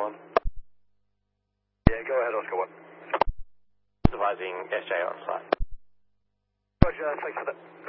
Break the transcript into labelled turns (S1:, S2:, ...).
S1: 1.
S2: Yeah, go ahead, Oscar 1.
S1: Advising SJ on site.
S2: Roger, thanks for that.